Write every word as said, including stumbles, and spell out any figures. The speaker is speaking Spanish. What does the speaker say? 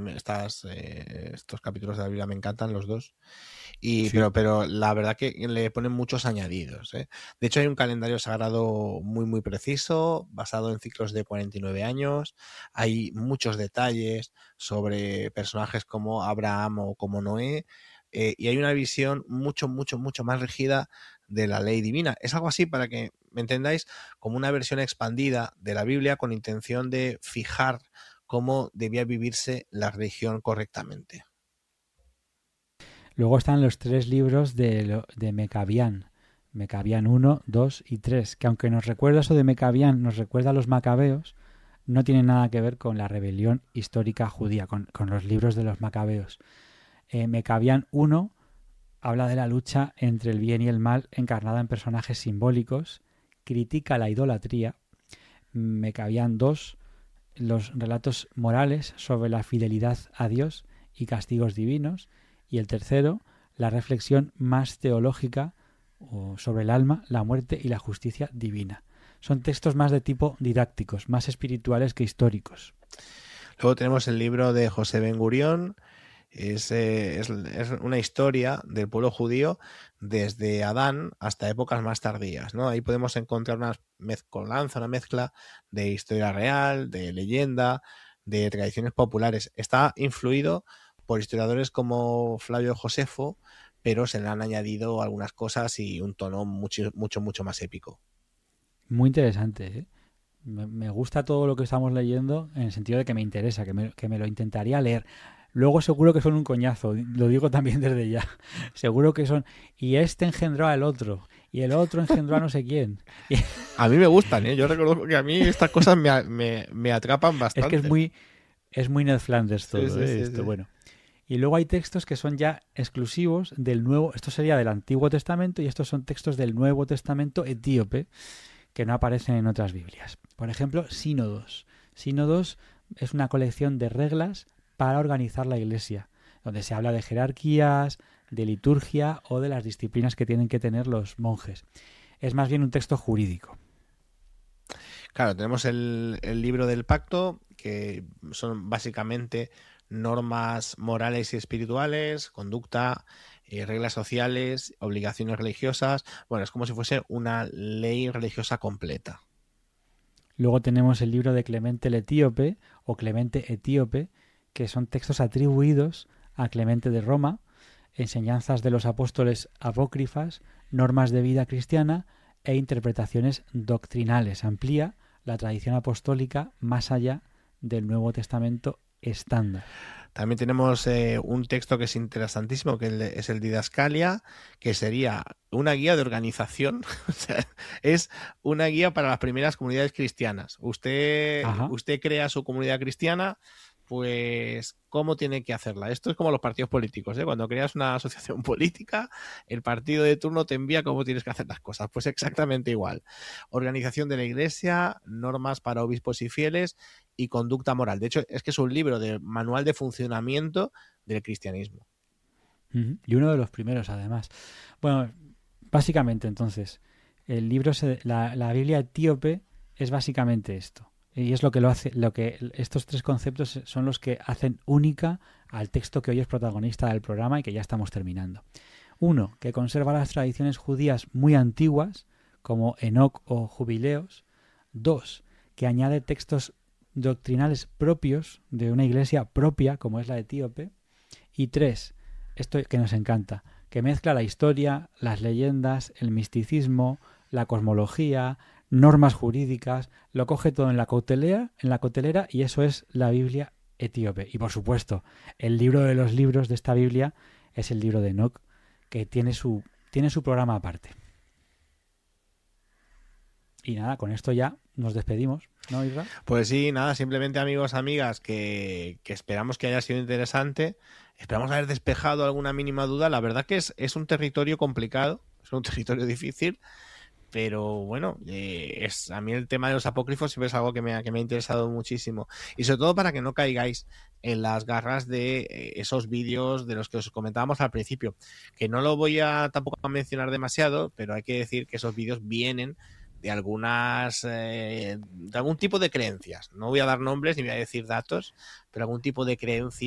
estas, eh, estos capítulos de la Biblia me encantan los dos. Y, Sí. pero, pero la verdad que le ponen muchos añadidos, ¿eh? De hecho, hay un calendario sagrado muy, muy preciso, basado en ciclos de cuarenta y nueve años. Hay muchos detalles sobre personajes como Abraham o como Noé. Eh, y hay una visión mucho, mucho, mucho más rígida de la ley divina. Es algo así, para que me entendáis, como una versión expandida de la Biblia con intención de fijar cómo debía vivirse la religión correctamente. Luego están los tres libros de, lo- de Mecabián. Mecabián uno, dos y tres, que aunque nos recuerda eso de Mecabián, nos recuerda a los macabeos, no tiene nada que ver con la rebelión histórica judía, con, con los libros de los macabeos. Eh, Mecabián uno habla de la lucha entre el bien y el mal encarnada en personajes simbólicos, critica la idolatría. Mecabián dos, los relatos morales sobre la fidelidad a Dios y castigos divinos. Y el tercero, la reflexión más teológica sobre el alma, la muerte y la justicia divina. Son textos más de tipo didácticos, más espirituales que históricos. Luego tenemos el libro de José Ben Gurión. Es, eh, es, es una historia del pueblo judío desde Adán hasta épocas más tardías, ¿no? Ahí podemos encontrar una mezcolanza, una mezcla de historia real, de leyenda, de tradiciones populares. Está influido por historiadores como Flavio Josefo, pero se le han añadido algunas cosas y un tono mucho, mucho, mucho más épico. Muy interesante, ¿eh? Me, me gusta todo lo que estamos leyendo en el sentido de que me interesa, que me, que me lo intentaría leer. Luego seguro que son un coñazo, lo digo también desde ya. Seguro que son... Y este engendró al otro, y el otro engendró a no sé quién. A mí me gustan, ¿eh? Yo reconozco que a mí estas cosas me, me, me atrapan bastante. Es que es muy, es muy Ned Flanders todo, sí, sí, ¿eh? sí, Esto, sí. bueno. Y luego hay textos que son ya exclusivos del Nuevo... Esto sería del Antiguo Testamento y estos son textos del Nuevo Testamento etíope que no aparecen en otras Biblias. Por ejemplo, Sínodos. Sínodos es una colección de reglas para organizar la Iglesia, donde se habla de jerarquías, de liturgia o de las disciplinas que tienen que tener los monjes. Es más bien un texto jurídico. Claro, tenemos el, el libro del pacto, que son básicamente normas morales y espirituales, conducta, eh, reglas sociales, obligaciones religiosas. Bueno, es como si fuese una ley religiosa completa. Luego tenemos el libro de Clemente el Etíope o Clemente Etíope, que son textos atribuidos a Clemente de Roma, enseñanzas de los apóstoles apócrifas, normas de vida cristiana e interpretaciones doctrinales. Amplía la tradición apostólica más allá del Nuevo Testamento estándar. También tenemos eh, un texto que es interesantísimo, que es el Didascalia, que sería una guía de organización. O sea, es una guía para las primeras comunidades cristianas. Usted, usted crea su comunidad cristiana, pues cómo tiene que hacerla. Esto es como los partidos políticos, ¿eh? Cuando creas una asociación política, el partido de turno te envía cómo tienes que hacer las cosas. Pues exactamente igual. Organización de la iglesia, normas para obispos y fieles y conducta moral. De hecho, es que es un libro de manual de funcionamiento del cristianismo. Uh-huh. Y uno de los primeros, además. Bueno, básicamente, entonces, el libro, se, la, la Biblia etíope es básicamente esto. Y es lo que lo hace, lo que estos tres conceptos son los que hacen única al texto que hoy es protagonista del programa y que ya estamos terminando. Uno, que conserva las tradiciones judías muy antiguas, como Enoc o Jubileos. Dos, que añade textos doctrinales propios de una iglesia propia, como es la etíope. Y tres, esto que nos encanta, que mezcla la historia, las leyendas, el misticismo, la cosmología, normas jurídicas, lo coge todo en la cautelera, en la cautelera y eso es la Biblia etíope. Y por supuesto, el libro de los libros de esta Biblia es el libro de Enoc, que tiene su, tiene su programa aparte. Y nada, con esto ya nos despedimos, ¿no, Isra? Pues sí, nada, simplemente amigos, amigas, que, que esperamos que haya sido interesante. Esperamos haber despejado alguna mínima duda. La verdad que es, es un territorio complicado, es un territorio difícil, pero bueno, eh, es, a mí el tema de los apócrifos siempre es algo que me, ha, que me ha interesado muchísimo. Y sobre todo para que no caigáis en las garras de eh, esos vídeos de los que os comentábamos al principio, que no lo voy a tampoco a mencionar demasiado, pero hay que decir que esos vídeos vienen de algunas eh, de algún tipo de creencias. No voy a dar nombres ni voy a decir datos, pero algún tipo de creencia